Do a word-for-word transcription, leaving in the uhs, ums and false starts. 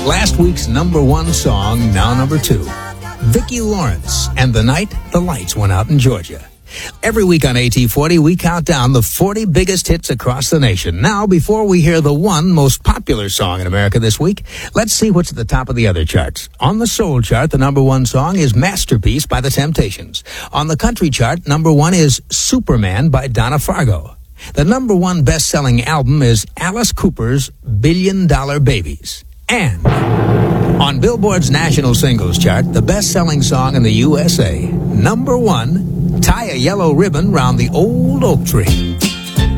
Last week's number one song, now number two. Vicki Lawrence and The Night the Lights Went Out in Georgia. Every week on A T forty, we count down the forty biggest hits across the nation. Now, before we hear the one most popular song in America this week, let's see what's at the top of the other charts. On the soul chart, the number one song is Masterpiece by The Temptations. On the country chart, number one is Superman by Donna Fargo. The number one best-selling album is Alice Cooper's Billion Dollar Babies. And on Billboard's national singles chart, the best-selling song in the U S A, number one, Tie a Yellow Ribbon Round the Old Oak Tree.